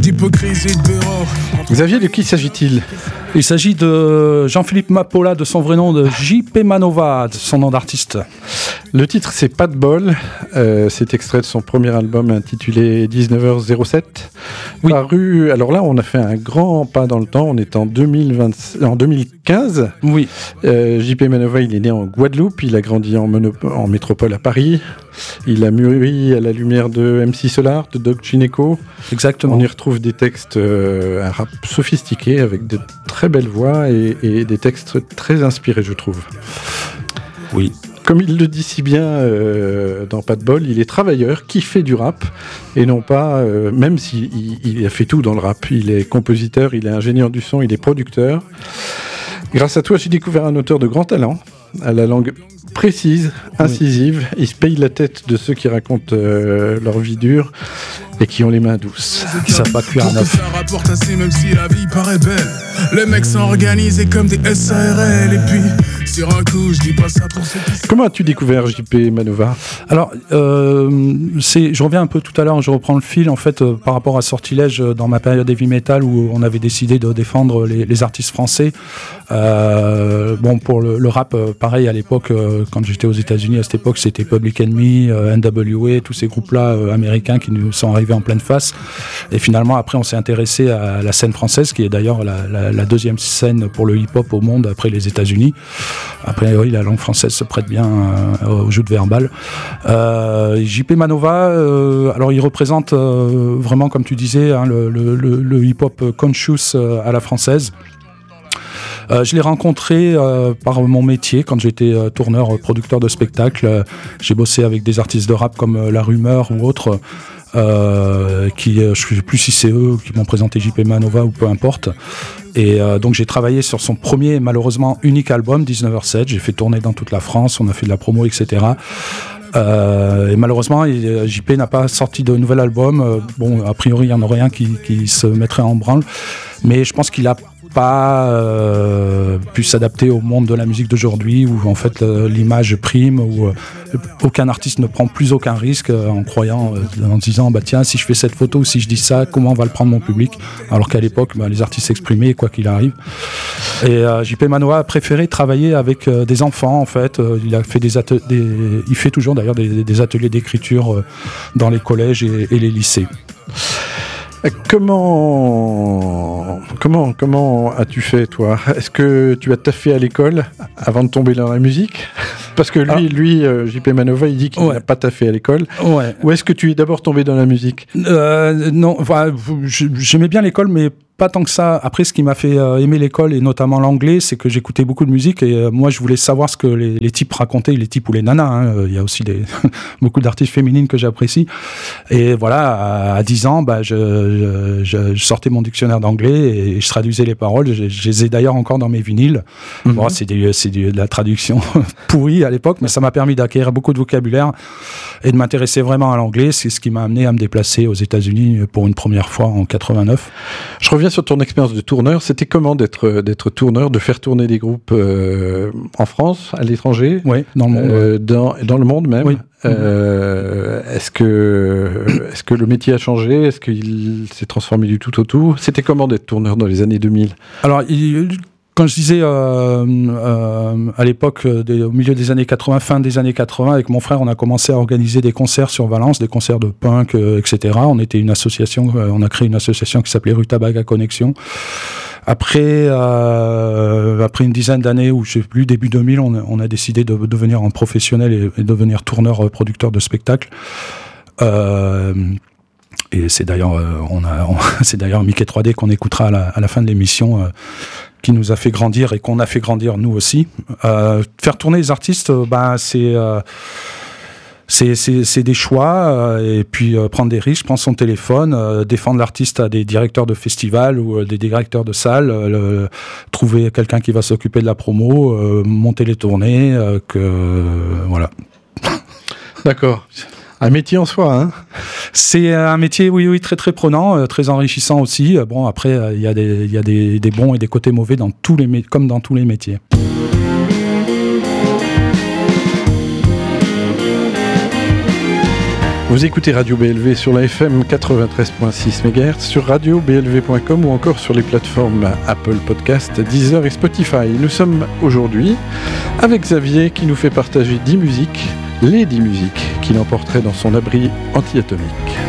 d'hypocrisie de bureau. Xavier, de qui s'agit-il ? Il s'agit de Jean-Philippe Mapola, de son vrai nom, de JP Manova, de son nom d'artiste. Le titre, c'est Pas de bol. C'est extrait de son premier album intitulé 19h07. Oui. Paru, alors là, on a fait un grand pas dans le temps. On est en 2015. Oui. JP Manova, il est né en Guadeloupe. Il a grandi en métropole à Paris. Il a mûri à la lumière de MC Solar, de Doc Gineco. Exactement. On y retrouve des textes, un rap sophistiqué avec de très belles voix et des textes très inspirés, je trouve. Oui. Comme il le dit si bien dans Pas de bol, il est travailleur qui fait du rap et non pas, même s'il a fait tout dans le rap. Il est compositeur, il est ingénieur du son, il est producteur. Grâce à toi, j'ai découvert un auteur de grand talent, à la langue précise, incisive. Il se paye la tête de ceux qui racontent leur vie dure et qui ont les mains douces. Qui savent pas cuire un œuf. Ça rapporte assez même si la vie paraît belle. Les mecs sont organisés comme des SARL. Et puis sur un coup je dis pas ça pour ceux qui... Comment as-tu découvert JP Manova ? Alors, je reviens un peu tout à l'heure, je reprends le fil en fait par rapport à Sortilège dans ma période heavy metal où on avait décidé de défendre les artistes français. Bon, pour le rap, pareil à l'époque, quand j'étais aux États-Unis à cette époque, c'était Public Enemy, NWA, tous ces groupes-là américains qui nous sont arrivés en pleine face. Et finalement, après, on s'est intéressé à la scène française, qui est d'ailleurs la deuxième scène pour le hip-hop au monde après les États-Unis. Après, oui, la langue française se prête bien au jeu de verbal. JP Manova, alors il représente vraiment, comme tu disais, hein, le hip-hop conscious à la française. Je l'ai rencontré par mon métier quand j'étais tourneur, producteur de spectacles. J'ai bossé avec des artistes de rap comme La Rumeur ou autres. Je ne sais plus si c'est eux qui m'ont présenté JP Manova ou peu importe. Et donc j'ai travaillé sur son premier, malheureusement unique album, 19h07. J'ai fait tourner dans toute la France, on a fait de la promo, etc. Et malheureusement, JP n'a pas sorti de nouvel album. Bon, a priori, il y en aurait un qui se mettrait en branle. Mais je pense qu'il a pas pu s'adapter au monde de la musique d'aujourd'hui où en fait l'image prime, où aucun artiste ne prend plus aucun risque en croyant, en disant bah tiens, si je fais cette photo ou si je dis ça, comment va le prendre mon public, alors qu'à l'époque les artistes s'exprimaient quoi qu'il arrive. Et JP Manova a préféré travailler avec des enfants en fait. Il a fait il fait toujours d'ailleurs des ateliers d'écriture dans les collèges et les lycées. Comment as-tu fait, toi ? Est-ce que tu as taffé à l'école avant de tomber dans la musique ? Parce que lui, JP Manova, il dit qu'il n'a pas taffé à l'école. Ouais. Ou est-ce que tu es d'abord tombé dans la musique ? Non, enfin, j'aimais bien l'école, mais pas tant que ça. Après, ce qui m'a fait aimer l'école, et notamment l'anglais, c'est que j'écoutais beaucoup de musique, et moi, je voulais savoir ce que les types racontaient, les types ou les nanas. Hein. Il y a aussi beaucoup d'artistes féminines que j'apprécie. Et voilà, à 10 ans, je sortais mon dictionnaire d'anglais et je traduisais les paroles. Je les ai d'ailleurs encore dans mes vinyles. Mm-hmm. Bon, c'est de la traduction pourrie à l'époque, mais ça m'a permis d'acquérir beaucoup de vocabulaire et de m'intéresser vraiment à l'anglais. C'est ce qui m'a amené à me déplacer aux États-Unis pour une première fois en 89. Je reviens sur ton expérience de tourneur. C'était comment d'être tourneur, de faire tourner des groupes en France, à l'étranger ? Oui, dans le monde. Dans le monde même. Oui. Est-ce que le métier a changé ? Est-ce qu'il s'est transformé du tout au tout ? C'était comment d'être tourneur dans les années 2000 ? Alors, quand je disais à l'époque, au milieu des années 80, fin des années 80, avec mon frère, on a commencé à organiser des concerts sur Valence, des concerts de punk, etc. On était une association, on a créé une association qui s'appelait Rue Tabac Connexion. Après une dizaine d'années, ou je sais plus, début 2000, on a décidé de devenir un professionnel et devenir tourneur, producteur de spectacles. Et c'est d'ailleurs, c'est d'ailleurs Mickey 3D qu'on écoutera à la fin de l'émission, qui nous a fait grandir et qu'on a fait grandir nous aussi. Faire tourner les artistes, c'est des choix, et puis prendre des risques, prendre son téléphone, défendre l'artiste à des directeurs de festivals ou des directeurs de salles, trouver quelqu'un qui va s'occuper de la promo, monter les tournées, voilà. D'accord. Un métier en soi, hein ? C'est un métier, oui, très très prenant, très enrichissant aussi. Bon, après, il y a des bons et des côtés mauvais comme dans tous les métiers. Vous écoutez Radio BLV sur la FM 93.6 MHz, sur radioblv.com ou encore sur les plateformes Apple Podcast, Deezer et Spotify. Nous sommes aujourd'hui avec Xavier qui nous fait partager 10 musiques, les 10 musiques qu'il emporterait dans son abri anti-atomique.